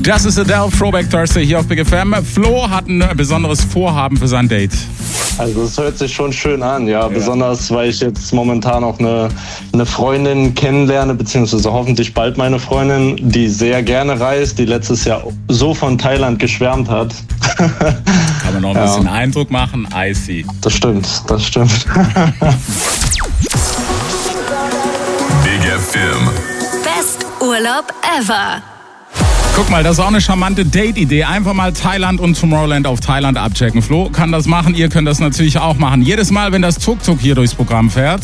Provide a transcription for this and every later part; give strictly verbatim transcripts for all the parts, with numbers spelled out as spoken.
Das ist Adele, Throwback Thursday hier auf Big F M. Flo hat ein besonderes Vorhaben für sein Date. Also es hört sich schon schön an, ja. ja. Besonders, weil ich jetzt momentan auch eine, eine Freundin kennenlerne, beziehungsweise hoffentlich bald meine Freundin, die sehr gerne reist, die letztes Jahr so von Thailand geschwärmt hat. Kann man noch ein ja. bisschen Eindruck machen, I see. Das stimmt, das stimmt. Big F M. Best Urlaub ever. Guck mal, das ist auch eine charmante Date-Idee. Einfach mal Thailand und Tomorrowland auf Thailand abchecken. Flo kann das machen, ihr könnt das natürlich auch machen. Jedes Mal, wenn das Tuk-Tuk hier durchs Programm fährt,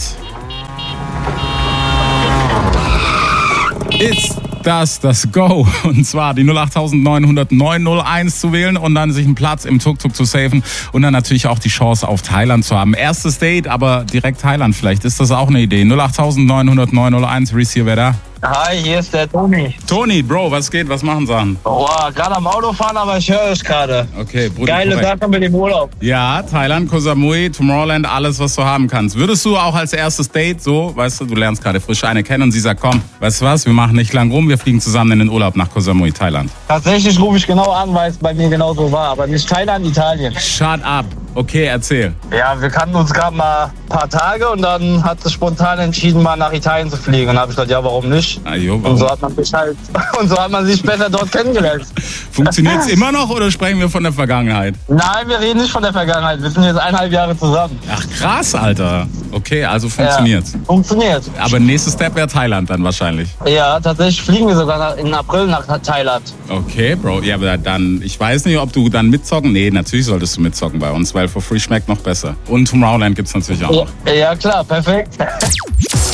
ist das das Go. Und zwar die null acht neun null null neun null eins zu wählen und dann sich einen Platz im Tuk-Tuk zu safen und dann natürlich auch die Chance auf Thailand zu haben. Erstes Date, aber direkt Thailand vielleicht. Ist das auch eine Idee? null acht neun null null neun null eins, Reese hier, wer da? Hi, hier ist der Toni. Toni, Bro, was geht? Was machen Sachen? Boah, gerade am Auto fahren, aber ich höre es gerade. Okay, Bruder. Geile Sache mit dem Urlaub. Ja, Thailand, Koh Samui, Tomorrowland, alles, was du haben kannst. Würdest du auch als erstes Date so, weißt du, du lernst gerade frisch eine kennen und sie sagt, komm, weißt du was, wir machen nicht lang rum, wir fliegen zusammen in den Urlaub nach Koh Samui, Thailand. Tatsächlich rufe ich genau an, weil es bei mir genau so war, aber nicht Thailand, Italien. Shut up. Okay, erzähl. Ja, wir kannten uns gerade mal ein paar Tage und dann hat es spontan entschieden, mal nach Italien zu fliegen. Und dann habe ich gesagt, ja, warum nicht? Ah, jo, warum? Und so hat man sich halt, und so hat man sich besser dort kennengelernt. Funktioniert es immer noch oder sprechen wir von der Vergangenheit? Nein, wir reden nicht von der Vergangenheit. Wir sind jetzt eineinhalb Jahre zusammen. Ach krass, Alter. Okay, also funktioniert's. Ja, funktioniert. Aber nächster Step wäre Thailand dann wahrscheinlich. Ja, tatsächlich fliegen wir sogar im April nach Thailand. Okay, Bro. Ja, aber dann, ich weiß nicht, ob du dann mitzocken. Nee, natürlich solltest du mitzocken bei uns, weil for free schmeckt noch besser. Und Tomorrowland gibt's natürlich auch noch. Ja, ja klar, perfekt.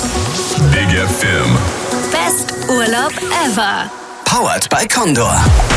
Big F M. Best Urlaub ever. Powered by Condor.